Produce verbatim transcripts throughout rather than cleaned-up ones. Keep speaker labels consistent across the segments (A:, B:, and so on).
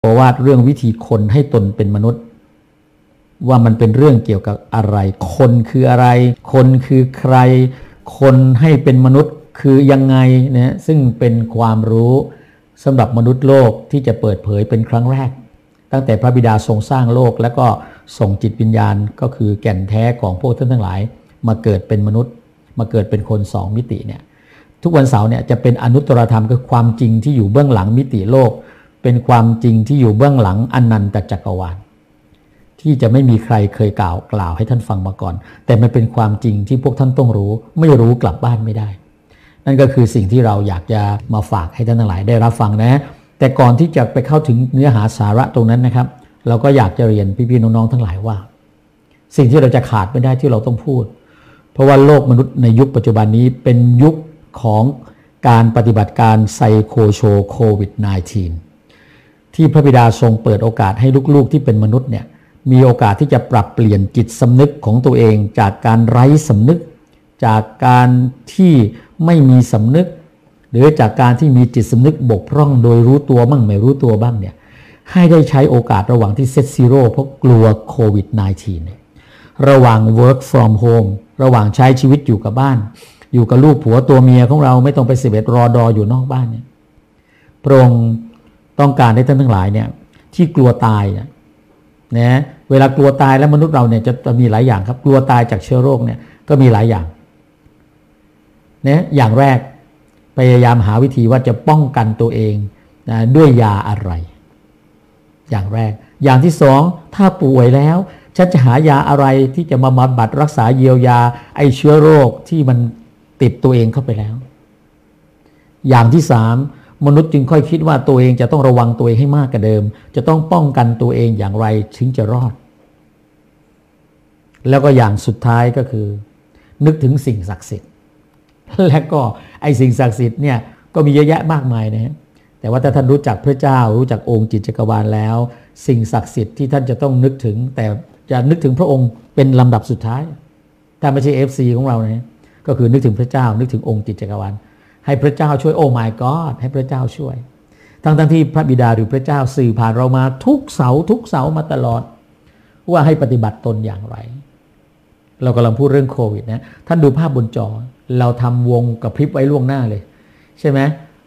A: โอวาทเรื่องวิธีคนให้ตนเป็นมนุษย์ว่ามันเป็นเรื่องเกี่ยวกับอะไรคนคืออะไรคนคือใครคนให้เป็นมนุษย์คือยังไงนะซึ่งเป็นความรู้สำหรับมนุษย์โลกที่จะเปิดเผยเป็นครั้งแรกตั้งแต่พระบิดาทรงสร้างโลกแล้วก็ส่งจิตวิญญาณก็คือแก่นแท้ของพวกท่านทั้งหลายมาเกิดเป็นมนุษย์มาเกิดเป็นคนสองมิติเนี่ยทุกวันเสาร์เนี่ยจะเป็นอนุตตรธรรมคือความจริงที่อยู่เบื้องหลังมิติโลกเป็นความจริงที่อยู่เบื้องหลังอนันตจักรวาลที่จะไม่มีใครเคยกล่าวกล่าวให้ท่านฟังมาก่อนแต่มันเป็นความจริงที่พวกท่านต้องรู้ไม่รู้กลับบ้านไม่ได้นั่นก็คือสิ่งที่เราอยากจะมาฝากให้ท่านทั้งหลายได้รับฟังนะแต่ก่อนที่จะไปเข้าถึงเนื้อหาสาระตรงนั้นนะครับเราก็อยากจะเรียนพี่ๆน้องๆทั้งหลายว่าสิ่งที่เราจะขาดไม่ได้ที่เราต้องพูดเพราะว่าโลกมนุษย์ในยุคปัจจุบันนี้เป็นยุคของการปฏิบัติการไซโคโชโควิด สิบเก้า ที่พระบิดาทรงเปิดโอกาสให้ลูกๆที่เป็นมนุษย์เนี่ยมีโอกาสที่จะปรับเปลี่ยนจิตสำนึกของตัวเองจากการไร้สำนึกจากการที่ไม่มีสำนึกหรือจากการที่มีจิตสำนึกบกพร่องโดยรู้ตัวบ้างไม่รู้ตัวบ้างเนี่ยให้ได้ใช้โอกาสระหว่างที่เซตซีโร่เพราะกลัวโควิด สิบเก้า เนี่ยระหว่าง work from home ระหว่างใช้ชีวิตอยู่กับบ้านอยู่กับลูกผัวตัวเมียของเราไม่ต้องไปเสวตรอดออยู่นอกบ้านเนี่ยพระองค์ต้องการให้ท่านทั้งหลายเนี่ยที่กลัวตายเนี่ยนะเวลากลัวตายแล้วมนุษย์เราเนี่ยจะจะมีหลายอย่างครับกลัวตายจากเชื้อโรคเนี่ยก็มีหลายอย่างนะอย่างแรกพยายามหาวิธีว่าจะป้องกันตัวเองนะด้วยยาอะไรอย่างแรกอย่างที่สองถ้าป่วยแล้วฉันจะหายาอะไรที่จะมาบำบัดรักษาเยียวยาไอเชื้อโรคที่มันติดตัวเองเข้าไปแล้วอย่างที่สามมนุษย์จึงค่อยคิดว่าตัวเองจะต้องระวังตัวเองให้มากกว่าเดิมจะต้องป้องกันตัวเองอย่างไรถึงจะรอดแล้วก็อย่างสุดท้ายก็คือนึกถึงสิ่งศักดิ์สิทธิ์และก็ไอสิ่งศักดิ์สิทธิ์เนี่ยก็มีเยอะแยะมากมายนะฮะแต่ว่าถ้าท่านรู้จักพระเจ้ารู้จักองค์จิตจักรวาลแล้วสิ่งศักดิ์สิทธิ์ที่ท่านจะต้องนึกถึงแต่จะนึกถึงพระองค์เป็นลำดับสุดท้ายถ้าไม่ใช่ เอฟ ซี ของเรานะก็คือนึกถึงพระเจ้านึกถึงองค์จิตจักรวาลให้พระเจ้าช่วยโอ้ my god ให้พระเจ้าช่วยทั้งทั้งที่พระบิดาหรือพระเจ้าสื่อผ่านเรามาทุกเสาทุกเสามาตลอดว่าให้ปฏิบัติตนอย่างไรเรากำลังพูดเรื่องโควิดนะท่านดูภาพบนจอเราทำวงกับพริบไว้ล่วงหน้าเลยใช่ไหม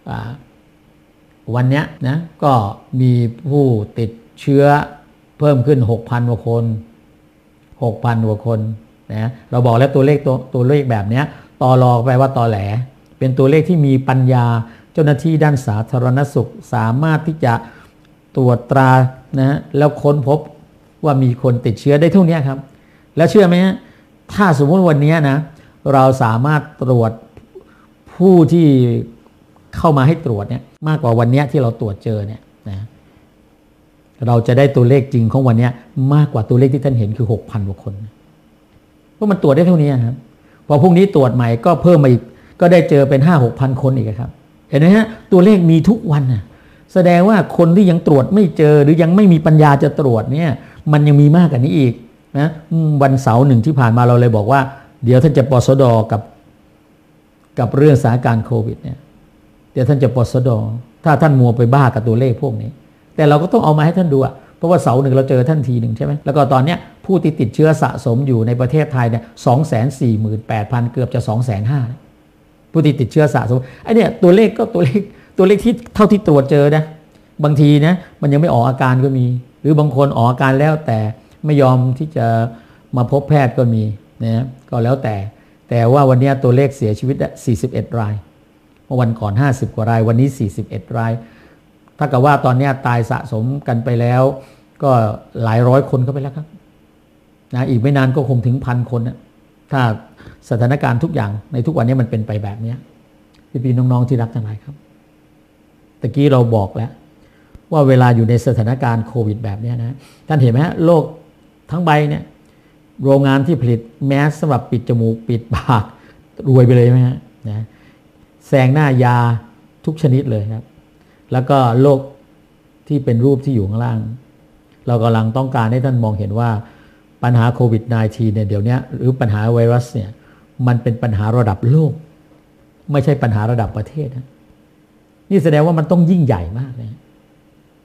A: วันนี้นะก็มีผู้ติดเชื้อเพิ่มขึ้น หกพัน กว่าคน หกพัน กว่าคนนะเราบอกแล้วตัวเลขตัวตัวเลขแบบนี้ตอรอแปลว่าตอแหลเป็นตัวเลขที่มีปัญญาเจ้าหน้าที่ด้านสาธารณสุขสามารถที่จะตรวจตรานะแล้วค้นพบว่ามีคนติดเชื้อได้เท่านี้ครับแล้วเชื่อไหมฮะถ้าสมมติวันนี้นะเราสามารถตรวจผู้ที่เข้ามาให้ตรวจเนี่ยมากกว่าวันนี้ที่เราตรวจเจอเนี่ยนะเราจะได้ตัวเลขจริงของวันนี้มากกว่าตัวเลขที่ท่านเห็นคือ หกพัน กว่าคนเพราะมันตรวจได้เท่านี้ครับพอพรุ่งนี้ตรวจใหม่ก็เพิ่มมาอีกก็ได้เจอเป็น ห้าหกพัน คนอีกครับเห็นไหมฮะตัวเลขมีทุกวันนะแสดงว่าคนที่ยังตรวจไม่เจอหรือยังไม่มีปัญญาจะตรวจเนี่ยมันยังมีมากกว่านี้อีกนะวันเสาร์หนึ่งที่ผ่านมาเราเลยบอกว่าเดี๋ยวท่านจะปสดกับกับเรื่องสถานการณ์โควิดเนี่ยเดี๋ยวท่านจะปสดถ้าท่านมัวไปบ้ากับตัวเลขพวกนี้แต่เราก็ต้องเอามาให้ท่านดูอะเพราะว่าเสาร์หนึ่งเราเจอท่านทีหนึ่งใช่ไหมแล้วก็ตอนเนี้ยผู้ที่ติดเชื้อสะสมอยู่ในประเทศไทยเนี่ยสองแสนสี่หมื่นแปดพันเกือบจะสองแสนห้าผู้ที่ติดเชื้อสะสมไอ้เนี่ยตัวเลขก็ตัวเลขตัวเลขที่เท่าที่ตรวจเจอนะบางทีนะมันยังไม่ออกอาการก็มีหรือบางคนออกอาการแล้วแต่ไม่ยอมที่จะมาพบแพทย์ก็มีนะก็แล้วแต่แต่ว่าวันนี้ตัวเลขเสียชีวิตสี่สิบเอ็ดรายเมื่อวันก่อนห้าสิบกว่ารายวันนี้สี่สิบเอ็ดรายถ้ากับว่าตอนนี้ตายสะสมกันไปแล้วก็หลายร้อยคนเข้าไปแล้วครับนะอีกไม่นานก็คงถึงพันคนนะถ้าสถานการณ์ทุกอย่างในทุกวันนี้มันเป็นไปแบบนี้พี่ๆน้องๆที่รักทั้งหลายครับตะกี้เราบอกแล้วว่าเวลาอยู่ในสถานการณ์โควิดแบบนี้นะท่านเห็นไหมฮะโลกทั้งใบเนี่ยโรงงานที่ผลิตแมสสำหรับปิดจมูกปิดปากรวยไปเลยไหมฮะนะแซงหน้ายาทุกชนิดเลยครับแล้วก็โลกที่เป็นรูปที่อยู่ข้างล่างเรากำลังต้องการให้ท่านมองเห็นว่าปัญหาโควิด สิบเก้า เนี่ยเดี๋ยวนี้หรือปัญหาไวรัสเนี่ยมันเป็นปัญหาระดับโลกไม่ใช่ปัญหาระดับประเทศนะนี่แสดงว่ามันต้องยิ่งใหญ่มากเลยนั้น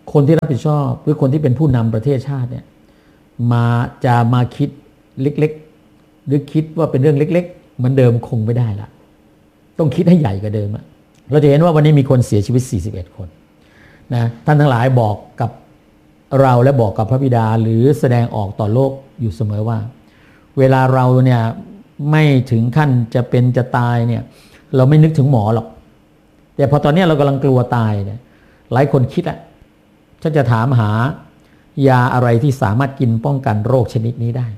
A: คนที่รับผิดชอบหรือคนที่เป็นผู้นำประเทศชาติเนี่ยมาจะมาคิดเล็กๆหรือคิดว่าเป็นเรื่องเล็กๆเหมือนเดิมคงไม่ได้ละต้องคิดให้ใหญ่กว่าเดิมอะเราจะเห็นว่าวันนี้มีคนเสียชีวิตสี่สิบเอ็ดคนนะท่านทั้งหลายบอกกับเราและบอกกับพระบิดาหรือแสดงออกต่อโลกอยู่เสมอว่าเวลาเราเนี่ยไม่ถึงขั้นจะเป็นจะตายเนี่ยเราไม่นึกถึงหมอหรอกแต่พอตอนนี้เรากำลังกลัวตายเนี่ยหลายคนคิดอะฉันจะถามหายาอะไรที่สามารถกินป้องกันโรคชนิดนี้ได้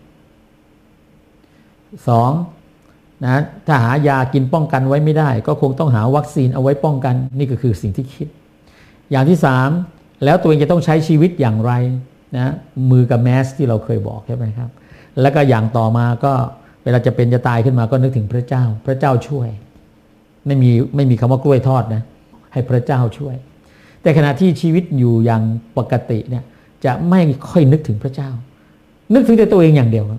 A: สองนะถ้าหายากินป้องกันไว้ไม่ได้ก็คงต้องหาวัคซีนเอาไว้ป้องกันนี่ก็คือสิ่งที่คิดอย่างที่สามแล้วตัวเองจะต้องใช้ชีวิตอย่างไรนะมือกับแมสที่เราเคยบอกใช่ไหมครับแล้วก็อย่างต่อมาก็เวลาจะเป็นจะตายขึ้นมาก็นึกถึงพระเจ้าพระเจ้าช่วยไม่มีไม่มีคำว่ากล้วยทอดนะให้พระเจ้าช่วยแต่ขณะที่ชีวิตอยู่อย่างปกติเนี่ยจะไม่ค่อยนึกถึงพระเจ้านึกถึงแต่ตัวเองอย่างเดียวครับ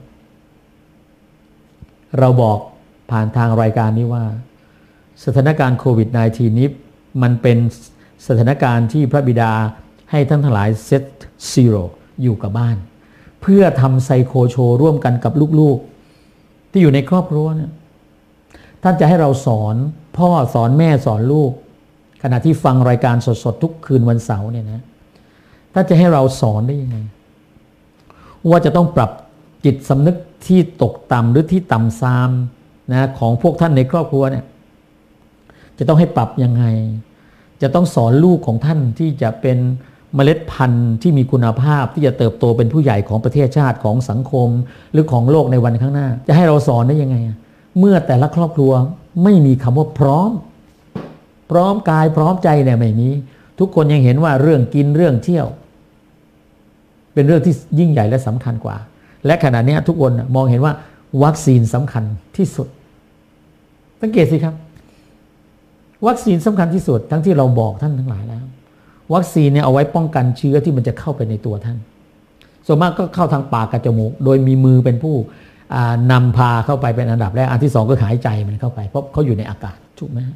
A: เราบอกผ่านทางรายการนี้ว่าสถานการณ์โควิด สิบเก้า นี้มันเป็นสถานการณ์ที่พระบิดาให้ท่านทั้งหลายเซตซีโร่อยู่กับบ้านเพื่อทำไซโคโชร่วมกันกับลูกๆที่อยู่ในครอบครัวเนี่ยท่านจะให้เราสอนพ่อสอนแม่สอนลูกขณะที่ฟังรายการสดๆทุกคืนวันเสาร์เนี่ยนะท่านจะให้เราสอนได้ยังไงว่าจะต้องปรับจิตสำนึกที่ตกต่ำหรือที่ต่ำทรามนะของพวกท่านในครอบครัวเนี่ยจะต้องให้ปรับยังไงจะต้องสอนลูกของท่านที่จะเป็นเมล็ดพันธุ์ที่มีคุณภาพที่จะเติบโตเป็นผู้ใหญ่ของประเทศชาติของสังคมหรือของโลกในวันข้างหน้าจะให้เราสอนได้ยังไงเมื่อแต่ละครอบครัวไม่มีคำว่าพร้อมพร้อมกายพร้อมใจเนี่ยไม่มีทุกคนยังเห็นว่าเรื่องกินเรื่องเที่ยวเป็นเรื่องที่ยิ่งใหญ่และสำคัญกว่าและขณะนี้ทุกคนมองเห็นว่าวัคซีนสำคัญที่สุดสังเกตสิครับวัคซีนสำคัญที่สุดทั้งที่เราบอกท่านทั้งหลายแล้ววัคซีนเนี่ยเอาไว้ป้องกันเชื้อที่มันจะเข้าไปในตัวท่านส่วนมากก็เข้าทางปากกับจมูกโดยมีมือเป็นผู้นำพาเข้าไปเป็นอันดับแรกอันที่สองก็หายใจมันเข้าไปเพราะเขาอยู่ในอากาศถูกไหม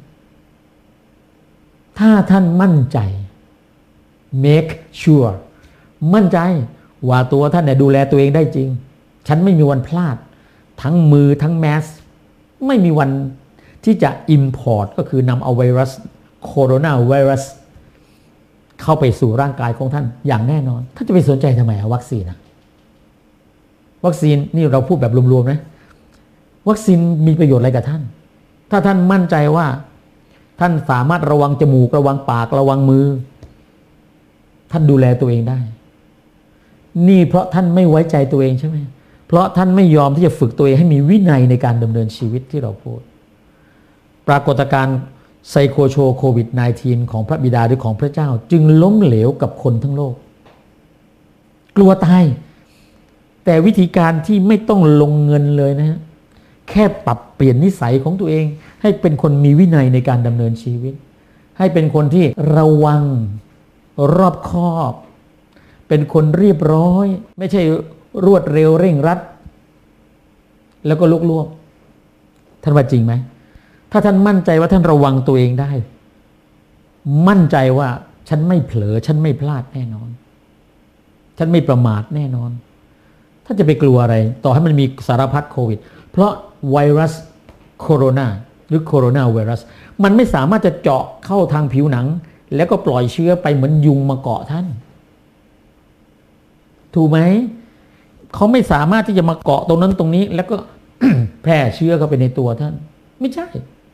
A: ถ้าท่านมั่นใจ make sure มั่นใจว่าตัวท่านเนี่ยดูแลตัวเองได้จริงฉันไม่มีวันพลาดทั้งมือทั้งแมสไม่มีวันที่จะ import ก็คือนำเอาไวรัสโคโรนาไวรัสเข้าไปสู่ร่างกายของท่านอย่างแน่นอนท่านจะไปสนใจทำไมวัคซีนอะวัคซีนนี่เราพูดแบบรวมๆนะวัคซีนมีประโยชน์อะไรกับท่านถ้าท่านมั่นใจว่าท่านสามารถระวังจมูกระวังปากระวังมือท่านดูแลตัวเองได้นี่เพราะท่านไม่ไว้ใจตัวเองใช่ไหมเพราะท่านไม่ยอมที่จะฝึกตัวเองให้มีวินัยในการดำเนินชีวิตที่เราพูดปรากฏการณ์ไซโคโชโควิด สิบเก้า ของพระบิดาหรือของพระเจ้าจึงล้มเหลวกับคนทั้งโลกกลัวตายแต่วิธีการที่ไม่ต้องลงเงินเลยนะฮะแค่ปรับเปลี่ยนนิสัยของตัวเองให้เป็นคนมีวินัยในการดำเนินชีวิตให้เป็นคนที่ระวังรอบคอบเป็นคนเรียบร้อยไม่ใช่รวดเร็วเร่งรัดแล้วก็ลุกลวกท่านว่าจริงไหมถ้าท่านมั่นใจว่าท่านระวังตัวเองได้มั่นใจว่าฉันไม่เผลอฉันไม่พลาดแน่นอนฉันไม่ประมาทแน่นอนท่านจะไปกลัวอะไรต่อให้มันมีสารพัดโควิดเพราะไวรัสโคโรนาหรือโคโรนาไวรัสมันไม่สามารถจะเจาะเข้าทางผิวหนังแล้วก็ปล่อยเชื้อไปเหมือนยุงมาเกาะท่านถูกไหมเขาไม่สามารถที่จะมาเกาะตรงนั้นตรงนี้แล้วก็ แพร่เชื้อเข้าไปในตัวท่านไม่ใช่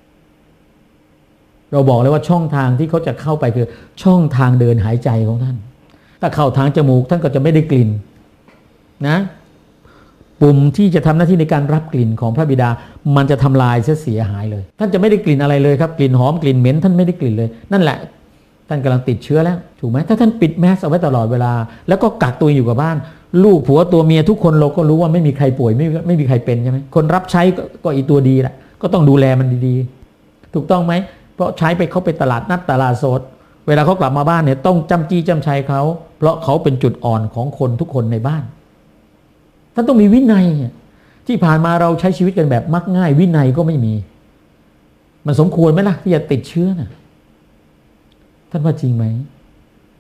A: เราบอกเลยว่าช่องทางที่เขาจะเข้าไปคือช่องทางเดินหายใจของท่านถ้าเข้าทางจมูกท่านก็จะไม่ได้กลิ่นนะปุ่มที่จะทำหน้าที่ในการรับกลิ่นของพระบิดามันจะทำลายเสียหายเลยท่านจะไม่ได้กลิ่นอะไรเลยครับกลิ่นหอมกลิ่นเหม็นท่านไม่ได้กลิ่นเลยนั่นแหละท่านกำลังติดเชื้อแล้วถูกไหมถ้าท่านปิดแมสเอาไว้ตลอดเวลาแล้วก็กักตัวอยู่กับบ้านลูกผัวตัวเมียทุกคนเราก็รู้ว่าไม่มีใครป่วยไม่ไม่มีใครเป็นใช่ไหมคนรับใช้ก็ก็อีตัวดีแหละก็ต้องดูแลมันดีๆถูกต้องไหมเพราะใช้ไปเขาไปตลาดนัดตลาดสดเวลาเขากลับมาบ้านเนี่ยต้องจำจี้จำชัยเขาเพราะเขาเป็นจุดอ่อนของคนทุกคนในบ้านท่านต้องมีวินัยที่ผ่านมาเราใช้ชีวิตกันแบบมักง่ายวินัยก็ไม่มีมันสมควรไหมล่ะที่จะติดเชื้อน่ะท่านว่าจริงไหม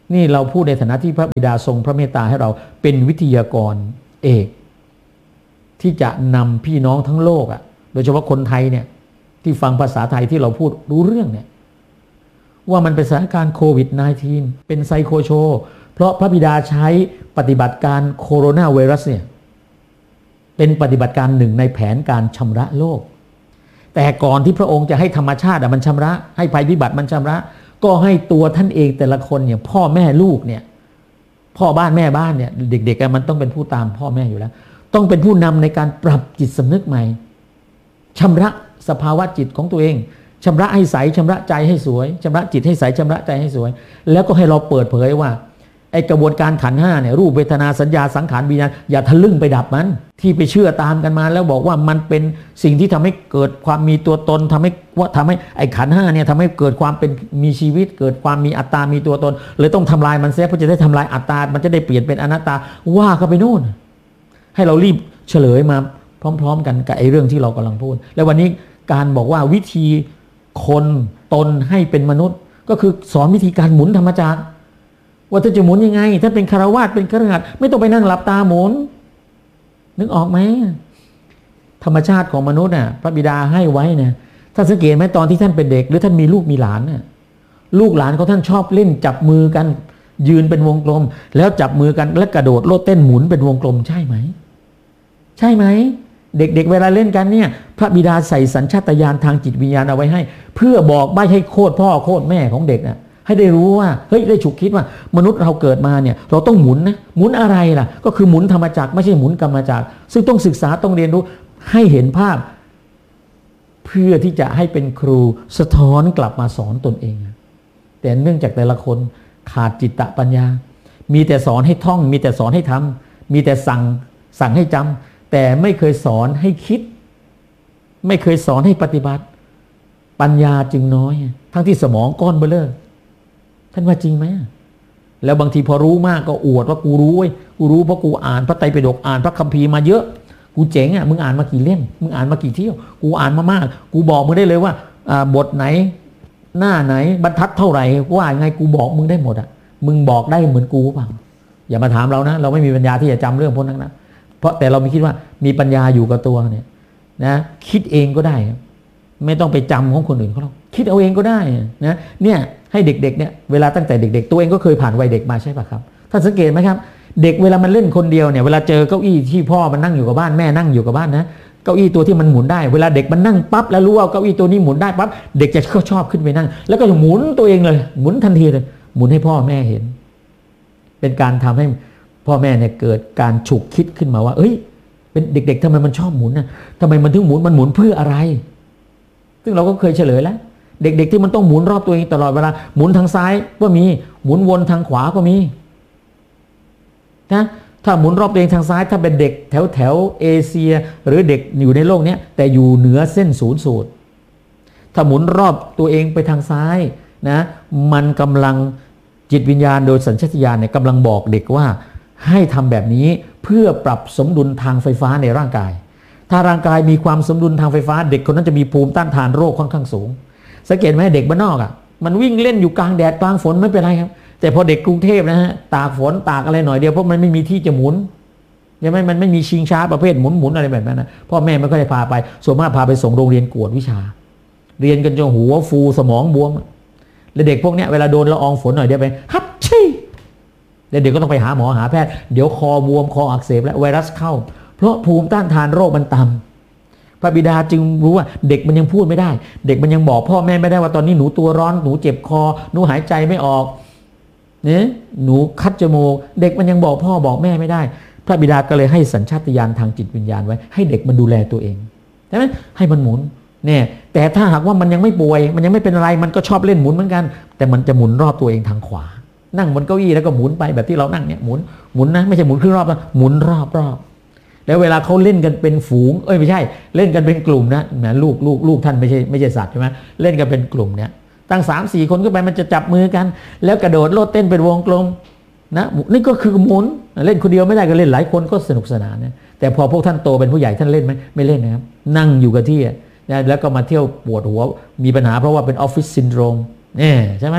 A: นี่เราพูดในฐานะที่พระบิดาทรงพระเมตตาให้เราเป็นวิทยากรเอกที่จะนำพี่น้องทั้งโลกอ่ะโดยเฉพาะคนไทยเนี่ยที่ฟังภาษาไทยที่เราพูดรู้เรื่องเนี่ยว่ามันเป็นสถานการณ์โควิด สิบเก้า เป็นไซโคโชเพราะพระบิดาใช้ปฏิบัติการโคโรนาไวรัสเนี่ยเป็นปฏิบัติการหนึ่งในแผนการชำระโลกแต่ก่อนที่พระองค์จะให้ธรรมชาติมันชำระให้ภัยพิบัติมันชำระก็ให้ตัวท่านเองแต่ละคนเนี่ยพ่อแม่ลูกเนี่ยพ่อบ้านแม่บ้านเนี่ยเด็กๆมันต้องเป็นผู้ตามพ่อแม่อยู่แล้วต้องเป็นผู้นำในการปรับจิตสำนึกใหม่ชำระสภาวะจิตของตัวเองชำระให้ใสชำระใจให้สวยชำระจิตให้ใสชำระใจให้สวยแล้วก็ให้เราเปิดเผยว่าไอกระบวนการขันธ์ห้าเนี่ยรูปเวทนาสัญญาสังขารวิญญาณอย่าทะลึ่งไปดับมันที่ไปเชื่อตามกันมาแล้วบอกว่ามันเป็นสิ่งที่ทำให้เกิดความมีตัวตนทำให้ว่าทำให้ไอขันธ์ห้าเนี่ยทำให้เกิดความเป็นมีชีวิตเกิดความมีอัตตามีตัวตนเลยต้องทำลายมันเสียเพื่อจะได้ทำลายอัตตามันจะได้เปลี่ยนเป็นอนัตตาว่าเข้าไปโน่นให้เรารีบเฉลยมาพร้อมๆกันกับไอเรื่องที่เรากำลังพูดแล้ววันนี้การบอกว่าวิธีคนตนให้เป็นมนุษย์ก็คือสอนวิธีการหมุนธรรมจักรว่าถ้าจะหมุนยังไงถ้าเป็นคฤหัสถ์เป็นคฤหัสถ์ไม่ต้องไปนั่งหลับตาหมุนนึกออกไหมธรรมชาติของมนุษย์น่ะพระบิดาให้ไว้เนี่ยท่านสังเกตไหมตอนที่ท่านเป็นเด็กหรือท่านมีลูกมีหลานน่ะลูกหลานของท่านชอบเล่นจับมือกันยืนเป็นวงกลมแล้วจับมือกันแล้วกระโดดโลดเต้นหมุนเป็นวงกลมใช่ไหมใช่ไหมเด็กๆเวลาเล่นกันเนี่ยพระบิดาใส่สัญชาตญาณทางจิตวิญญาณเอาไว้ให้เพื่อบอกใบ้ให้โคตรพ่อโคตรแม่ของเด็กน่ะให้ได้รู้ว่าเฮ้ยได้ฉุกคิดว่ามนุษย์เราเกิดมาเนี่ยเราต้องหมุนนะหมุนอะไรล่ะก็คือหมุนธรรมจักรไม่ใช่หมุนกรรมจักรซึ่งต้องศึกษาต้องเรียนรู้ให้เห็นภาพเพื่อที่จะให้เป็นครูสะท้อนกลับมาสอนตนเองแต่เนื่องจากแต่ละคนขาดจิตตปัญญามีแต่สอนให้ท่องมีแต่สอนให้ทำมีแต่สั่งสั่งให้จำแต่ไม่เคยสอนให้คิดไม่เคยสอนให้ปฏิบัติปัญญาจึงน้อยทั้งที่สมองก้อนเบ้อเร่อท่านว่าจริงไหมแล้วบางทีพอรู้มากก็อวดว่ากูรู้เว้ยกูรู้เพราะกูอ่านพระไตรปิฎกอ่านพระคัมภีร์มาเยอะกูเจ๋งอ่ะมึงอ่านมากี่เล่มมึงอ่านมากี่เที่ยวกูอ่านมามากกูบอกมึงได้เลยว่าบทไหนหน้าไหนบรรทัดเท่าไหร่ว่าไงกูบอกมึงได้หมดอ่ะมึงบอกได้เหมือนกูเปล่าอย่ามาถามเรานะเราไม่มีปัญญาที่จะจำเรื่องพวกนั้นนะเพราะแต่เราไม่คิดว่ามีปัญญาอยู่กับตัวเนี่ยนะคิดเองก็ได้ไม่ต้องไปจำของคนอื่นเขาหรอกคิดเอาเองก็ได้นะเนี่ยให้เด็กๆเนี่ยเวลาตั้งแต่เด็กๆตัวเองก็เคยผ่านวัยเด็กมาใช่ป่ะครับท่านสังเกตไหมครับเด็กเวลามันเล่นคนเดียวเนี่ยเวลาเจอเก้าอี้ที่พ่อมันนั่งอยู่กับบ้านแม่นั่งอยู่กับบ้านนะเก้าอี้ตัวที่มันหมุนได้เวลาเด็กมันนั่งปั๊บแล้วรู้ว่าเก้าอี้ตัวนี้หมุนได้ปั๊บเด็กจะชอบขึ้นไปนั่งแล้วก็จะหมุนตัวเองเลยหมุนทันทีเลยหมุนให้พ่อแม่เห็นเป็นการทำให้พ่อแม่เนี่ยเกิดการฉุกคิดขึ้นมาว่าเอ้ยเป็นเด็กๆทำไมมันชอบหมุนนะทำไมมันถึงหมุนมันหมุนเพื่ออะไรซึ่งเราก็เคยเฉลยแล้วเด็กๆที่มันต้องหมุนรอบตัวเองตลอดเวลาหมุนทางซ้ายก็มีหมุนวนทางขวาก็มีนะถ้าหมุนรอบตัวเองทางซ้ายถ้าเป็นเด็กแถวแถวเอเชียหรือเด็กอยู่ในโลกนี้แต่อยู่เหนือเส้นศูนย์สูตรถ้าหมุนรอบตัวเองไปทางซ้ายนะมันกำลังจิตวิญญาณโดยสัญชาตญาณเนี่ยกำลังบอกเด็กว่าให้ทำแบบนี้เพื่อปรับสมดุลทางไฟฟ้าในร่างกายถ้าร่างกายมีความสมดุลทางไฟฟ้าเด็กคนนั้นจะมีภูมิต้านทานโรคค่อนข้างสูงสังเกตไหมเด็กบ้านนอกอ่ะมันวิ่งเล่นอยู่กลางแดดกลางฝนไม่เป็นไรครับแต่พอเด็กกรุงเทพนะฮะตากฝนตากอะไรหน่อยเดียวเพราะมันไม่มีที่จะหมุนใช่ไหมมันไม่มีชิงช้าประเภทหมุนหมุนอะไรแบบนั้นนะพ่อแม่ไม่ค่อยได้พาไปส่วนมากพาไปส่งโรงเรียนกวดวิชาเรียนกันจนหัวฟูสมองบวมแล้วเด็กพวกเนี้ยเวลาโดนละอองฝนหน่อยเดียวไปฮัตชี่แล้วเด็กก็ต้องไปหาหมอหาแพทย์เดี๋ยวคอบวมคออักเสบและไวรัสเข้าเพราะภูมิต้านทานโรคมันต่ำพระบิดาจึงรู้ว่าเด็กมันยังพูดไม่ได้เด็กมันยังบอกพ่อแม่ไม่ได้ว่าตอนนี้หนูตัวร้อนหนูเจ็บคอหนูหายใจไม่ออกเนี่ยหนูคัดจมูกเด็กมันยังบอกพ่อบอกแม่ไม่ได้พระบิดาก็เลยให้สัญชาตญาณทางจิตวิญญาณไว้ให้เด็กมันดูแลตัวเองใช่ไหมให้มันหมุนเนี่ยแต่ถ้าหากว่ามันยังไม่ป่วยมันยังไม่เป็นอะไรมันก็ชอบเล่นหมุนเหมือนกันแต่มันจะหมุนรอบตัวเองทางขวานั่งบนเก้าอี้แล้วก็หมุนไปแบบที่เรานั่งเนี่ยหมุนหมุนนะไม่ใช่หมุนครึ่งรอบนะหมุนรอบรอบแล้วเวลาเขาเล่นกันเป็นฝูงเอ้ยไม่ใช่เล่นกันเป็นกลุ่มนะนะลูกลูกลูกท่านไม่ใช่ไม่ใช่สัตว์ใช่ไหมเล่นกันเป็นกลุ่มเนี่ยตั้งสามสี่คนขึ้นไปมันจะจับมือกันแล้วกระโดดโลดเต้นเป็นวงกลมนะนี่ก็คือหมุนเล่นคนเดียวไม่ได้ก็เล่นหลายคนก็สนุกสนานนะแต่พอพวกท่านโตเป็นผู้ใหญ่ท่านเล่นไหมไม่เล่นนะครับนั่งอยู่กับที่นะแล้วก็มาเที่ยวปวดหัวมีปัญหาเพราะว่าเป็นออฟฟิศซินโดรมเนี่ยใช่ไหม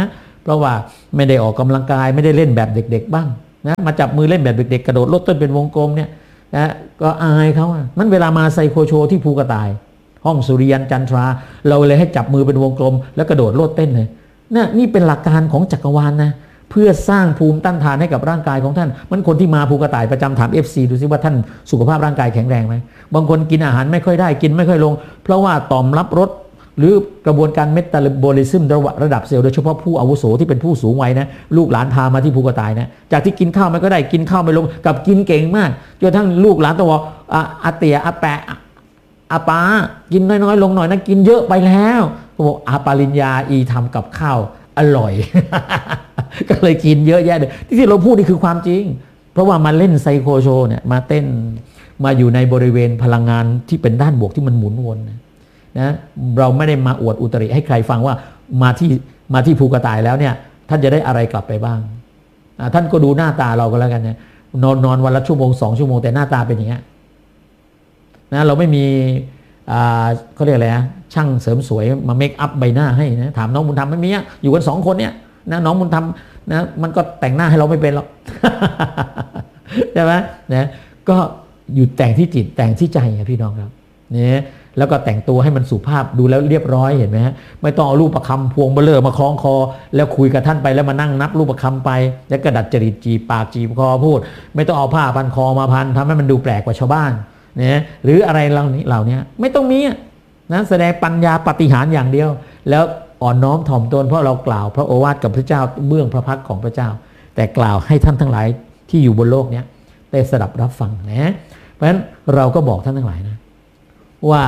A: เพราะว่าไม่ได้ออกกำลังกายไม่ได้เล่นแบบเด็กๆบ้างนะมาจับมือเล่นแบบเด็กๆกระโดดโลดเต้นเป็นวงกลมเนี่ยนะก็อายเขาอ่ะมันเวลามาไซโคโชที่ภูกระต่ายห้องสุริยันจันทราเราเลยให้จับมือเป็นวงกลมแล้วกระโดดโลดเต้นเลยนะนี่เป็นหลักการของจักรวาลนะเพื่อสร้างภูมิต้านทานให้กับร่างกายของท่านมันคนที่มาภูกระต่ายประจำถาม เอฟ ซี ดูซิว่าท่านสุขภาพร่างกายแข็งแรงไหมบางคนกินอาหารไม่ค่อยได้กินไม่ค่อยลงเพราะว่าต่อมรับรสหรือกระบวนการเมตาบอลิซึมระดับเซลล์โดยเฉพาะผู้อาวุโสที่เป็นผู้สูงวัยนะลูกหลานพามาที่ภูกระต่ายนะจากที่กินข้าวไม่ก็ได้กินข้าวไม่ลงกับกินเก่งมากจนทั้งลูกหลานต้องบอกอาเตียอาแปะอาปากินน้อยๆลงหน่อยนะกินเยอะไปแล้วบอกอาปาริญญาอีทำกับข้าวอร่อย ก็เลยกินเยอะแยะเลยที่เราพูดนี่คือความจริงเพราะว่ามาเล่นไซโคโชเนี่ยมาเต้นมาอยู่ในบริเวณพลังงานที่เป็นด้านบวกที่มันหมุนวนนะนะเราไม่ได้มาอวดอุตริให้ใครฟังว่ามาที่มาที่ภูกระต่ายแล้วเนี่ยท่านจะได้อะไรกลับไปบ้างท่านก็ดูหน้าตาเราก็แล้วกันนะนอนนอนวันละชั่วโมงสองชั่วโมงแต่หน้าตาเป็นอย่างเงี้ยนะเราไม่มีเขาเรียกอะไรนะช่างเสริมสวยมาเมคอัพใบหน้าให้นะถามน้องบุญธรรมไม่มีอยู่กันสองคนเนี่ยนะน้องบุญธรรมนะมันก็แต่งหน้าให้เราไม่เป็นหรอก ใช่ไหมนะก็อยู่แต่งที่จิตแต่งที่ใจนะพี่น้องครับเนี่ยแล้วก็แต่งตัวให้มันสุภาพดูแล้วเรียบร้อยเห็นไหมฮะไม่ต้องเอารูปประคำพวงเบลอมาคล้องคอแล้วคุยกับท่านไปแล้วมานั่งนับรูปประคำไปแล้วก็ดัดจริตจีปากจีบคอพูดไม่ต้องเอาผ้าพันคอมาพันทำให้มันดูแปลกกว่าชาวบ้านเนี่ยหรืออะไรเหล่านี้เหล่านี้ไม่ต้องมีนะแสดงปัญญาปาฏิหาริย์อย่างเดียวแล้วอ่อนน้อมถ่อมตนเพราะเรากล่าวพระโอวาทกับพระเจ้าเบื้องพระพักของพระเจ้าแต่กล่าวให้ท่านทั้งหลายที่อยู่บนโลกนี้ได้สดับรับฟังนะเพราะฉะนั้นเราก็บอกท่านทั้งหลายนะว่า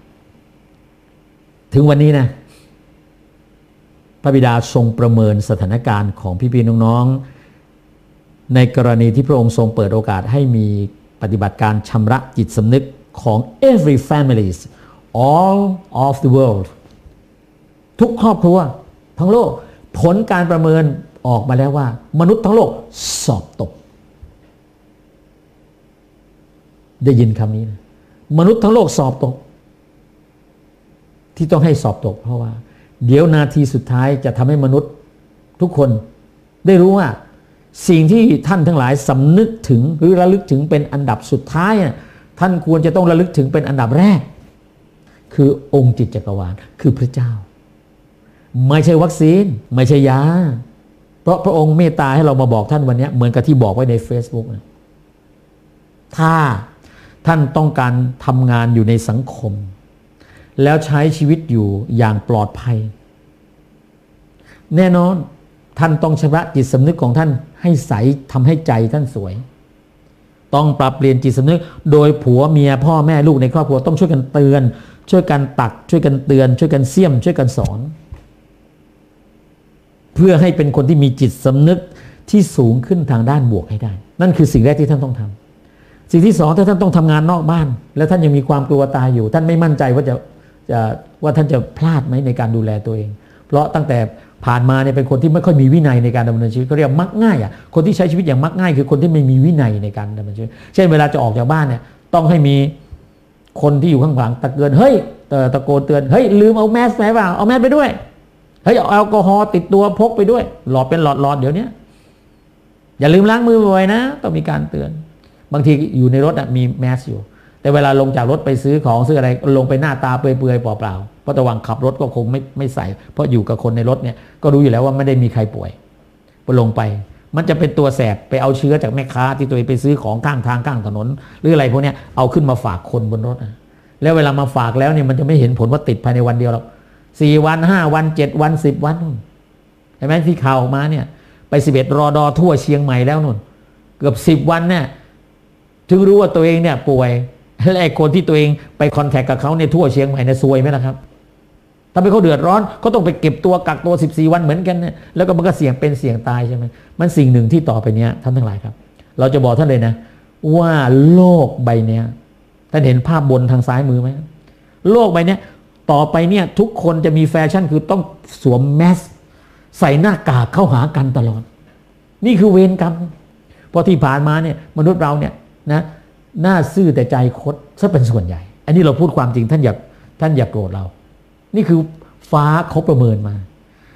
A: ถึงวันนี้นะพระบิดาทรงประเมินสถานการณ์ของพี่ๆน้องๆในกรณีที่พระองค์ทรงเปิดโอกาสให้มีปฏิบัติการชำระจิตสำนึกของ every families all of the world ทุกครอบครัวทั้งโลกผลการประเมินออกมาแล้วว่ามนุษย์ทั้งโลกสอบตกได้ยินคำนี้นะมนุษย์ทั้งโลกสอบตกที่ต้องให้สอบตกเพราะว่าเดี๋ยวนาทีสุดท้ายจะทำให้มนุษย์ทุกคนได้รู้ว่าสิ่งที่ท่านทั้งหลายสำนึกถึงหรือระลึกถึงเป็นอันดับสุดท้ายท่านควรจะต้องระลึกถึงเป็นอันดับแรกคือองค์จิตจักรวาลคือพระเจ้าไม่ใช่วัคซีนไม่ใช่ยาเพราะพระองค์เมตตาให้เรามาบอกท่านวันนี้เหมือนกับที่บอกไว้ใน Facebook นะถ้าท่านต้องการทำงานอยู่ในสังคมแล้วใช้ชีวิตอยู่อย่างปลอดภัยแน่นอนท่านต้องชำระจิตสำนึกของท่านให้ใสทำให้ใจท่านสวยต้องปรับเปลี่ยนจิตสำนึกโดยผัวเมียพ่อแม่ลูกในครอบครัวต้องช่วยกันเตือนช่วยกันตักช่วยกันเตือนช่วยกันเสี่ยมช่วยกันสอนเพื่อให้เป็นคนที่มีจิตสำนึกที่สูงขึ้นทางด้านบวกให้ได้นั่นคือสิ่งแรกที่ท่านต้องทำสิ่งที่สองถ้าท่านต้องทำงานนอกบ้านแล้วท่านยังมีความกลัวตายอยู่ท่านไม่มั่นใจว่าจะจะว่าท่านจะพลาดไหมในการดูแลตัวเองเพราะตั้งแต่ผ่านมาเนี่ยเป็นคนที่ไม่ค่อยมีวินัยในการดำเนินชีวิตเขาเรียกมักง่ายอ่ะคนที่ใช้ชีวิตอย่างมักง่ายคือคนที่ไม่มีวินัยในการดำเนินชีวิตเช่นเวลาจะออกจากบ้านเนี่ยต้องให้มีคนที่อยู่ข้างหลังตะเกินเฮ้ยตะโกนเตือนเฮ้ยลืมเอาแมสไปเปล่าเอาแมสไปด้วยเฮ้ยเอาแอลกอฮอล์ติดตัวพกไปด้วยหลอดเป็นหลอดหลอดเดี๋ยวนี้อย่าลืมล้างมือบ่อยนะต้องมีการเตือนบางทีอยู่ในรถมีแมสอยู่แต่เวลาลงจากรถไปซื้อของซื้ออะไรลงไปหน้าตาเปื่อยๆเปล่าๆเพราะระหว่างขับรถก็คงไม่ไม่ใส่เพราะอยู่กับคนในรถเนี่ยก็รู้อยู่แล้วว่าไม่ได้มีใครป่วยพอลงไปมันจะเป็นตัวแสบไปเอาเชื้อจากแม่ค้าที่ตัวเองไปซื้อของข้างทางข้างถนนหรืออะไรพวกนี้เอาขึ้นมาฝากคนบนรถนะแล้วเวลามาฝากแล้วเนี่ยมันจะไม่เห็นผลว่าติดภายในวันเดียวหรอกสี่วันห้าวันเจ็ดวันสิบวันนู่นเห็นไหมที่ข่าวออกมาเนี่ยไปสิบเอ็ดรอดอทั่วเชียงใหม่แล้วนู่นเกือบสิบวันเนี่ยถึงรู้ว่าตัวเองเนี่ยป่วยและไอ้คนที่ตัวเองไปคอนแทคกับเขาเนี่ยทั่วเชียงใหม่เนี่ยซวยไหมล่ะครับถ้าเป็นเขาเดือดร้อนเขาต้องไปเก็บตัวกักตัวสิบสี่วันเหมือนกันเนี่ยแล้วก็มันก็เสี่ยงเป็นเสี่ยงตายใช่ไหมมันสิ่งหนึ่งที่ต่อไปเนี้ยท่านทั้งหลายครับเราจะบอกท่านเลยนะว่าโลกใบเนี้ยท่านเห็นภาพบนทางซ้ายมือไหมโลกใบเนี้ยต่อไปเนี่ยทุกคนจะมีแฟชั่นคือต้องสวมแมสใส่หน้ากากเข้าหากันตลอดนี่คือเวรกรรมเพราะที่ผ่านมาเนี่ยมนุษย์เราเนี่ยนะหน้าซื่อแต่ใจคดซะเป็นส่วนใหญ่อันนี้เราพูดความจริงท่านอย่าท่านอย่าโกรธเรานี่คือฟ้าเขาประเมินมา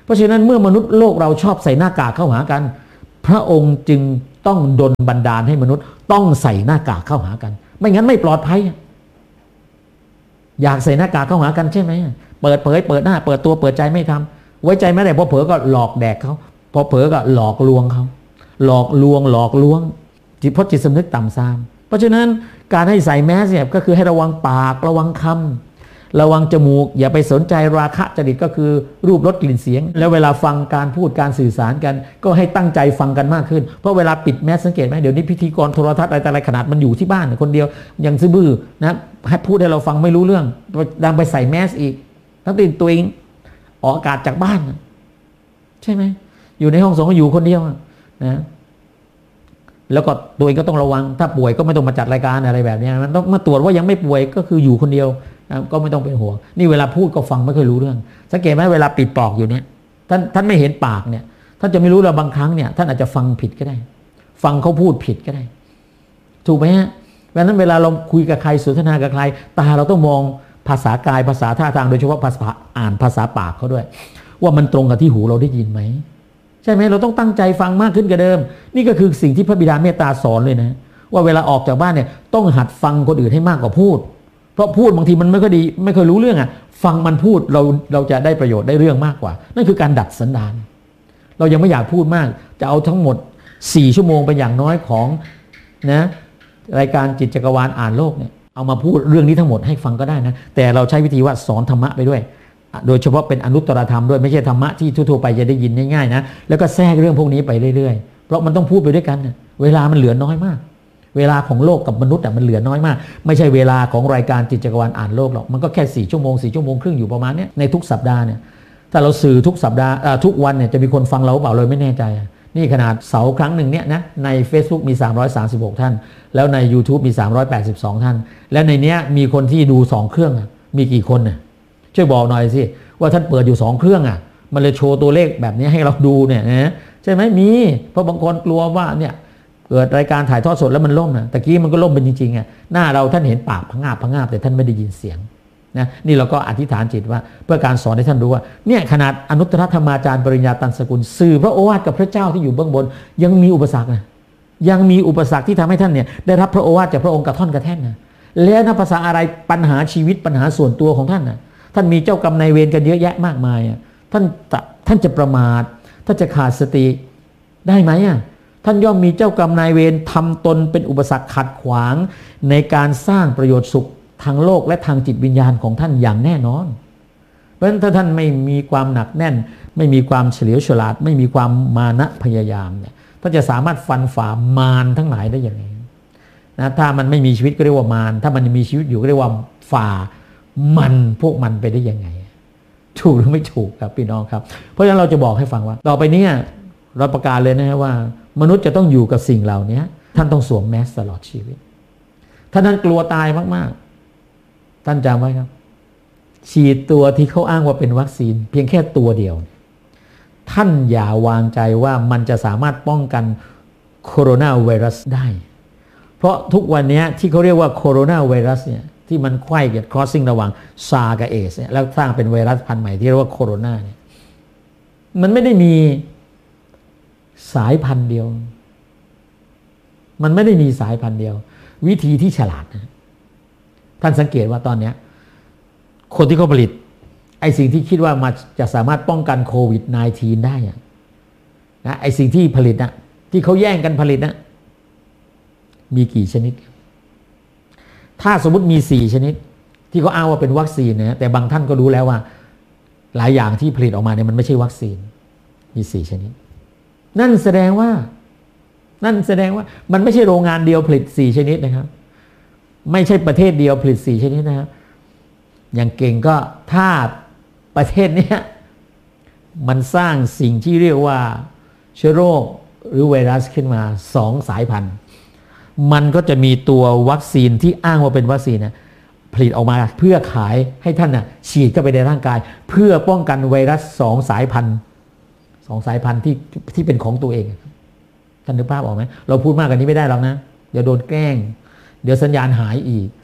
A: เพราะฉะนั้นเมื่อมนุษย์โลกเราชอบใส่หน้ากากเข้าหากันพระองค์จึงต้องดลบันดาลให้มนุษย์ต้องใส่หน้ากากเข้าหากันไม่งั้นไม่ปลอดภัยอยากใส่หน้ากากเข้าหากันใช่ไหมเปิดเผยเปิดหน้าเปิดตัวเปิดใจไม่ทำไว้ใจไม่ได้พอเผลอก็หลอกแดกเขาพอเผลอก็หลอกลวงเขาหลอกลวงหลอกลวงจิตเพราะจิตสำนึกต่ำทรามเพราะฉะนั้นการให้ใส่แมสเนี่ยก็คือให้ระวังปากระวังคำระวังจมูกอย่าไปสนใจราคะจริตก็คือรูปรสกลิ่นเสียงแล้วเวลาฟังการพูดการสื่อสารกันก็ให้ตั้งใจฟังกันมากขึ้นเพราะเวลาปิดแมสสังเกตไหมเดี๋ยวนี้พิธีกรโทรทัศน์อะไรแต่อะไรขนาดมันอยู่ที่บ้านคนเดียวยังซื่อบื้อนะให้พูดให้เราฟังไม่รู้เรื่องดังไปใส่แมสอีกทั้งที่ตัวเองออกอากาศจากบ้านใช่ไหมอยู่ในห้องส่งก็อยู่คนเดียวนะแล้วก็ตัวเองก็ต้องระวังถ้าป่วยก็ไม่ต้องมาจัดรายการอะไรแบบนี้มันต้องมาตรวจว่ายังไม่ป่วยก็คืออยู่คนเดียวนะก็ไม่ต้องเป็นห่วงนี่เวลาพูดก็ฟังไม่ค่อยรู้เรื่องสังเกตไหมเวลาปิดปากอยู่เนี่ยท่านท่านไม่เห็นปากเนี่ยท่านจะไม่รู้เราบางครั้งเนี่ยท่านอาจจะฟังผิดก็ได้ฟังเขาพูดผิดก็ได้ถูกไหมฮะเพราะนั้นเวลาเราคุยกับใครสนทนากับใครตาเราต้องมองภาษากายภาษาท่าทางโดยเฉพาะภาษาอ่านภาษาปากเขาด้วยว่ามันตรงกับที่หูเราได้ยินไหมใช่ไหมเราต้องตั้งใจฟังมากขึ้นกว่าเดิมนี่ก็คือสิ่งที่พระบิดาเมตตาสอนเลยนะว่าเวลาออกจากบ้านเนี่ยต้องหัดฟังคนอื่นให้มากกว่าพูดเพราะพูดบางทีมันไม่ค่อยดีไม่ค่อยรู้เรื่องอ่ะฟังมันพูดเราเราจะได้ประโยชน์ได้เรื่องมากกว่านั่นคือการดัดสันดานเรายังไม่อยากพูดมากจะเอาทั้งหมดสี่ชั่วโมงเป็นอย่างน้อยของนะรายการจิตจักรวาลอ่านโลกเนี่ยเอามาพูดเรื่องนี้ทั้งหมดให้ฟังก็ได้นะแต่เราใช้วิธีว่าสอนธรรมะไปด้วยโดยเฉพาะเป็นอนุตตรธรรมด้วยไม่ใช่ธรรมะที่ทั่วๆไปจะได้ยินง่ายๆนะแล้วก็แทรกเรื่องพวกนี้ไปเรื่อยๆเพราะมันต้องพูดไปด้วยกันนะเวลามันเหลือน้อยมากเวลาของโลกกับมนุษย์มันเหลือน้อยมากไม่ใช่เวลาของรายการจิตจักรวาลอ่านโลกหรอกมันก็แค่สี่ชั่วโมงสี่ชั่วโมงครึ่งอยู่ประมาณนี้ในทุกสัปดาห์เนี่ยถ้าเราสื่อทุกสัปดาห์ทุกวันเนี่ยจะมีคนฟังเราเปล่าเลยไม่แน่ใจนี่ขนาดเสาร์ครั้งหนึ่งเนี่ยนะใน Facebook มีสามร้อยสามสิบหกท่านแล้วใน YouTube มีสามร้อยแปดสิบสองท่านและในเนี้ยมีคนที่ดูสองเครื่องมีกี่คนน่ะช่วยบอกหน่อยสิว่าท่านเปิดอยู่สองเครื่องอ่ะมันเลยโชว์ตัวเลขแบบนี้ให้เราดูเนี่ยนะใช่ไหมมีเพราะบางคนกลัวว่าเนี่ยเกิดรายการถ่ายทอดสดแล้วมันล่มนะตะกี้มันก็ล่มเป็นจริงๆอ่ะหน้าเราท่านเห็นปากพะงาบพะงาบแต่ท่านไม่ได้ยินเสียงนะนี่เราก็อธิษฐานจิตว่าเพื่อการสอนให้ท่านรู้ว่าเนี่ยขนาดอนุตตรธรรมาจารย์ปริญญาตันสกุลสื่อพระโอวาทกับพระเจ้าที่อยู่เบื้องบนยังมีอุปสรรคนะยังมีอุปสรรคที่ทำให้ท่านเนี่ยได้รับพระโอวาทจากพระองค์กระท่อนกระแท่นนะแล้วนับภาษาอะไรปัญหาชีวิตปัญหาส่วนตัวของท่านนะท่านมีเจ้ากรรมนายเวรกันเยอะแยะมากมายอ่ะท่านท่านจะประมาทท่านจะขาดสติได้ไหมอ่ะท่านย่อมมีเจ้ากรรมนายเวรทำตนเป็นอุปสรรคขัดขวางในการสร้างประโยชน์สุขทางโลกและทางจิตวิญญาณของท่านอย่างแน่นอนเพราะฉะนั้นถ้าท่านไม่มีความหนักแน่นไม่มีความเฉลียวฉลาดไม่มีความมานะพยายามเนี่ยท่านจะสามารถฟันฝ่ามารทั้งหลายได้อย่างไรนะถ้ามันไม่มีชีวิตก็เรียกว่ามารถ้ามันมีชีวิตอยู่ก็เรียกว่าฝ่ามันพวกมันไปได้ยังไงถูกหรือไม่ถูกครับพี่น้องครับเพราะฉะนั้นเราจะบอกให้ฟังว่าต่อไปนี้เราประกาศเลยนะว่ามนุษย์จะต้องอยู่กับสิ่งเหล่านี้ท่านต้องสวมแมสตลอดชีวิตท่านนั้นกลัวตายมากๆท่านจำไว้ครับฉีดตัวที่เขาอ้างว่าเป็นวัคซีนเพียงแค่ตัวเดียวท่านอย่าวางใจว่ามันจะสามารถป้องกันโคโรนาไวรัสได้เพราะทุกวันนี้ที่เขาเรียกว่าโคโรนาไวรัสเนี่ยที่มันไขว้กับ crossing ระหว่างซาร์กับเอสเนี่ยแล้วสร้างเป็นไวรัสพันธุ์ใหม่ที่เรียกว่าโคโรนาเนี่ยมันไม่ได้มีสายพันธุ์เดียวมันไม่ได้มีสายพันธุ์เดียววิธีที่ฉลาดนะท่านสังเกตว่าตอนนี้คนที่เขาผลิตไอ้สิ่งที่คิดว่ามันจะสามารถป้องกันโควิด สิบเก้า ได้นะไอ้สิ่งที่ผลิตนะที่เขาแย่งกันผลิตนะมีกี่ชนิดถ้าสมมุติมีสี่ชนิดที่เขาอ้างว่าเป็นวัคซีนนะแต่บางท่านก็รู้แล้วว่าหลายอย่างที่ผลิตออกมาเนี่ยมันไม่ใช่วัคซีนมีสี่ชนิดนั่นแสดงว่านั่นแสดงว่ามันไม่ใช่โรงงานเดียวผลิตสี่ชนิดนะครับไม่ใช่ประเทศเดียวผลิตสี่ชนิดนะครับอย่างเก่งก็ถ้าประเทศนี้มันสร้างสิ่งที่เรียกว่าเชื้อโรคหรือไวรัสขึ้นมาสองสายพันธุ์มันก็จะมีตัววัคซีนที่อ้างว่าเป็นวัคซีนนะผลิตออกมาเพื่อขายให้ท่านนะฉีดเข้าไปในร่างกายเพื่อป้องกันไวรัสสองสายพันธุ์สองสายพันธุ์ที่ที่เป็นของตัวเองท่านนึกภาพออกไหมเราพูดมากกว่านี้ไม่ได้หรอกนะเดี๋ยวโดนแกล้งเดี๋ยวสัญญาณหายอีก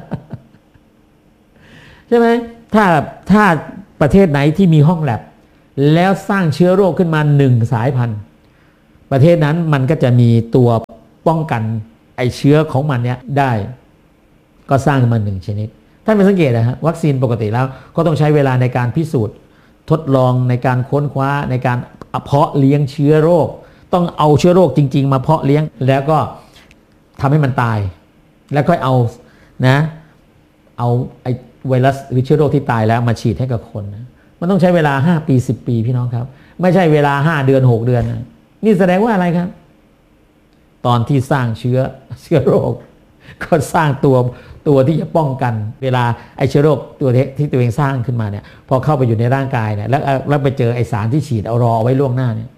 A: ใช่ไหมถ้าถ้าประเทศไหนที่มีห้องแลบแล้วสร้างเชื้อโรคขึ้นมาหนึ่งสายพันธุ์ประเทศนั้นมันก็จะมีตัวป้องกันไอเชื้อของมันเนี้ยได้ก็สร้างมาหนึ่งชนิดท่านไปสังเกตนะฮะวัคซีนปกติแล้วก็ต้องใช้เวลาในการพิสูจน์ทดลองในการค้นคว้าในการเพาะเลี้ยงเชื้อโรคต้องเอาเชื้อโรคจริงๆมาเพาะเลี้ยงแล้วก็ทำให้มันตายแล้วค่อยเอานะเอาไอไวรัสหรือเชื้อโรคที่ตายแล้วมาฉีดให้กับคนนะมันต้องใช้เวลาห้าปีสิบปีพี่น้องครับไม่ใช่เวลาห้าเดือนหกเดือนนะนี่แสดงว่าอะไรครับตอนที่สร้างเชื้อเชื้อโรคก็สร้างตัวตัวที่จะป้องกันเวลาไอเชื้อโรคตัวที่ตัวเองสร้างขึ้นมาเนี่ยพอเข้าไปอยู่ในร่างกายเนี่ยแล้วแล้วไปเจอไอสารที่ฉีดเอารอไว้ล่วงหน้าเนี่ย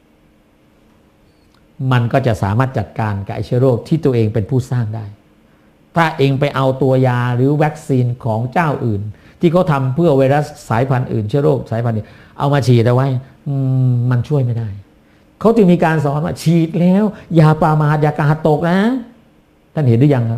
A: มันก็จะสามารถจัดการกับไอเชื้อโรคที่ตัวเองเป็นผู้สร้างได้ถ้าเองไปเอาตัวยาหรือวัคซีนของเจ้าอื่นที่เขาทำเพื่อไวรัสสายพันธุ์อื่นเชื้อโรคสายพันธุ์นี้เอามาฉีดเอาไว้มันช่วยไม่ได้เขาจึงมีการสอนว่าฉีดแล้วอย่าประมาทอย่ากาดตกนะท่านเห็นหรือยังครับ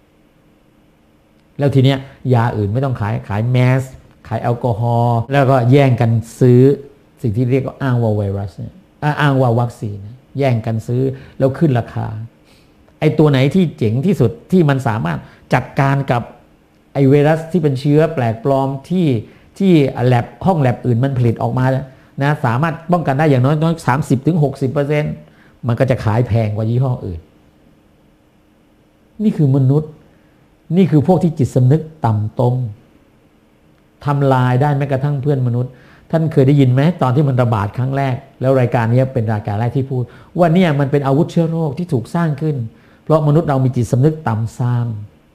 A: แล้วทีเนี้ยยาอื่นไม่ต้องขายขายแมสขายแอลกอฮอล์แล้วก็แย่งกันซื้อสิ่งที่เรียกว่าอ้างว่าไวรัสเนี่ยอ้างว่าวัคซีนแย่งกันซื้อแล้วขึ้นราคาไอ้ตัวไหนที่เจ๋งที่สุดที่มันสามารถจัดการกับไอ้ไวรัสที่เป็นเชื้อแปลกปลอมที่ที่แลบห้องแลบอื่นมันผลิตออกมานะสามารถป้องกันได้อย่างน้อยน้อยสามสิบถึงหกสิบเปอร์เซ็นต์มันก็จะขายแพงกว่ายี่ห้ออื่นนี่คือมนุษย์นี่คือพวกที่จิตสำนึกต่ำตรงทำลายได้แม้กระทั่งเพื่อนมนุษย์ท่านเคยได้ยินไหมตอนที่มันระบาดครั้งแรกแล้วรายการนี้เป็นรายการแรกที่พูดว่าเนี่ยมันเป็นอาวุธเชื้อโรคที่ถูกสร้างขึ้นเพราะมนุษย์เรามีจิตสำนึกต่ำทราม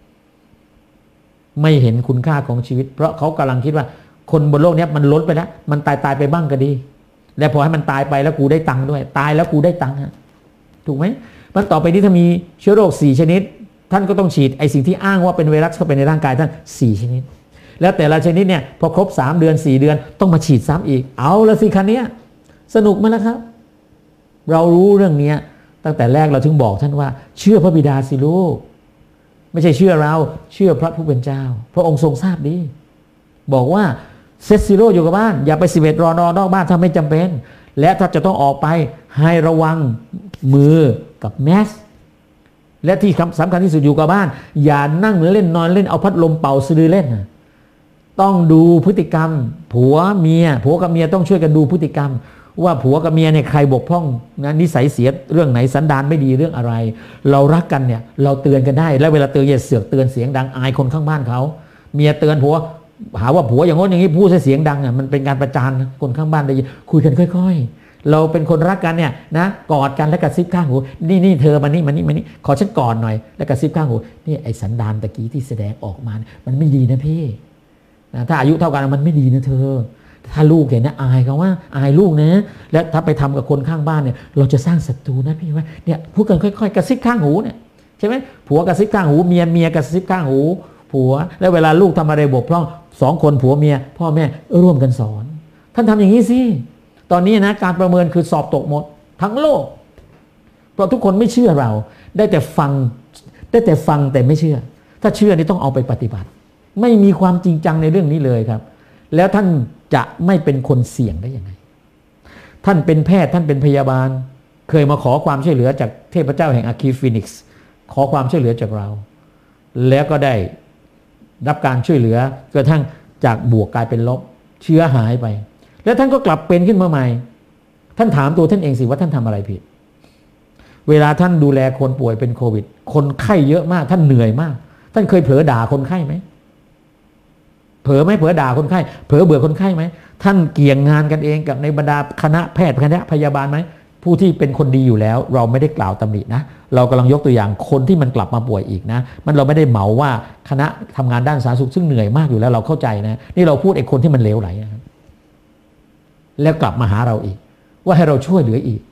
A: ไม่เห็นคุณค่าของชีวิตเพราะเขากำลังคิดว่าคนบนโลกนี้มันล้นไปแล้วมันตายตายไปบ้างก็ดีและพอให้มันตายไปแล้วกูได้ตังค์ด้วยตายแล้วกูได้ตังค์ถูกไหมมันต่อไปนี้ถ้ามีเชื้อโรคสี่ชนิดท่านก็ต้องฉีดไอสิ่งที่อ้างว่าเป็นไวรัสเข้าไปในร่างกายท่านสี่ชนิดแล้วแต่ละชนิดเนี่ยพอครบสามเดือนสี่เดือนต้องมาฉีดซ้ำอีกเอาละสิคันนี้สนุกมั้ยล่ะครับเรารู้เรื่องนี้ตั้งแต่แรกเราถึงบอกท่านว่าเชื่อพระบิดาสิลูกไม่ใช่เชื่อเราเชื่อพระผู้เป็นเจ้าพระองค์ทรงทราบดีบอกว่าเซตซีโร่อยู่กับบ้านอย่าไปสิบเอ็ดรอนอนอกบ้านถ้าไม่จำเป็นและถ้าจะต้องออกไปให้ระวังมือกับแมสและที่สำคัญที่สุดอยู่กับบ้านอย่านั่งเล่นนอนเล่นเอาพัดลมเป่าสะดือเล่นต้องดูพฤติกรรมผัวเมียผัวกับเมียต้องช่วยกันดูพฤติกรรมว่าผัวกับเมียเนี่ยใครบกพร่องนะนิสัยเสียเรื่องไหนสันดานไม่ดีเรื่องอะไรเรารักกันเนี่ยเราเตือนกันได้แล้วเวลาเตือนอย่าเสือกเตือนเสียงดังอายคนข้างบ้านเขาเมียเตือนผัวหาว่าผัวอย่างโน้นอย่างนี้พูดเสียงดังอ่ะมันเป็นการประจานคนข้างบ้านได้ยินคุยกันค่อยๆเราเป็นคนรักกันเนี่ยนะกอดกันแล้วกระซิบข้างหูนี่นี่เธอมานี่มานี่มานี่ขอฉันกอดหน่อยแล้วกระซิบข้างหูนี่ไอ้สันดานตะกี้ที่แสดงออกมามันไม่ดีนะพี่นะถ้าอายุเท่ากันมันไม่ดีนะเธอถ้าลูกเห็นนะอายเขาว่าอายลูกนะแล้วถ้าไปทำกับคนข้างบ้านเนี่ยเราจะสร้างศัตรูนะพี่ว่าเนี่ยพูดกันค่อยๆกระซิบข้างหูเนี่ยใช่ไหมผัวกระซิบข้างหูเมียเมียกระซิบข้างหูผัวแล้วเวลาลูกทำอะไรบกพร่องสองคนผัวเมียพ่อแม่ร่วมกันสอนท่านทำอย่างนี้สิตอนนี้นะการประเมินคือสอบตกหมดทั้งโลกเพราะทุกคนไม่เชื่อเราได้แต่ฟังได้แต่ฟังแต่ไม่เชื่อถ้าเชื่อนี่ต้องเอาไปปฏิบัติไม่มีความจริงจังในเรื่องนี้เลยครับแล้วท่านจะไม่เป็นคนเสี่ยงได้ยังไงท่านเป็นแพทย์ท่านเป็นพยาบาลเคยมาขอความช่วยเหลือจากเทพเจ้าแห่งอาคีฟินิกซ์ขอความช่วยเหลือจากเราแล้วก็ได้รับการช่วยเหลือกระทั่งจากบวกกลายเป็นลบเชื้อหายไปแล้วท่านก็กลับเป็นขึ้นมาใหม่ท่านถามตัวท่านเองสิว่าท่านทำอะไรผิดเวลาท่านดูแลคนป่วยเป็นโควิดคนไข้เยอะมากท่านเหนื่อยมากท่านเคยเผลอด่าคนไข้ไหมเผลอไหมเผลอด่าคนไข้เผลอเบื่อคนไข้ไหมท่านเกี่ยงงานกันเองกับในบรรดาคณะแพทย์คณะพยาบาลไหมผู้ที่เป็นคนดีอยู่แล้วเราไม่ได้กล่าวตำหนินะเรากำลังยกตัวอย่างคนที่มันกลับมาป่วยอีกนะมันเราไม่ได้เหมาว่าคณะทำงานด้านสาธารณสุขซึ่งเหนื่อยมากอยู่แล้วเราเข้าใจนะนี่เราพูดไอ้คนที่มันเลวไหลนะครับแล้วกลับมาหาเราอีกว่าให้เราช่วยเหลืออีก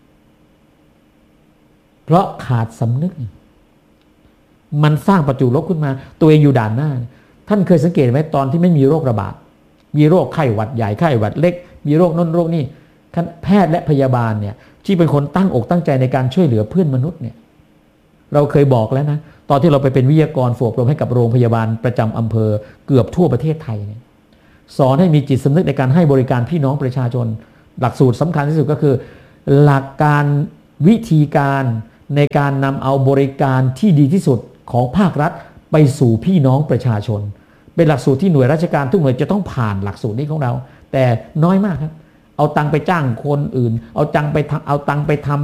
A: เพราะขาดสำนึกมันสร้างประจุลบขึ้นมาตัวเองอยู่ด่านหน้าท่านเคยสังเกตไหมตอนที่ไม่มีโรคระบาดมีโรคไข้หวัดใหญ่ไข้หวัดเล็กมีโรคน้นโรคนี่แพทย์และพยาบาลเนี่ยที่เป็นคนตั้งอกตั้งใจในการช่วยเหลือเพื่อนมนุษย์เนี่ยเราเคยบอกแล้วนะตอนที่เราไปเป็นวิทยากรฝึกอบรมให้กับโรงพยาบาลประจำอำเภอเกือบทั่วประเทศไทยเนี่ยสอนให้มีจิตสำนึกในการให้บริการพี่น้องประชาชนหลักสูตรสำคัญที่สุดก็คือหลักการวิธีการในการนำเอาบริการที่ดีที่สุดของภาครัฐไปสู่พี่น้องประชาชนเป็นหลักสูตรที่หน่วยราชการทุกหน่วยจะต้องผ่านหลักสูตรนี้ของเราแต่น้อยมากครับเอาตังไปจ้างคนอื่นเอาตังไปเอาตังไปทำ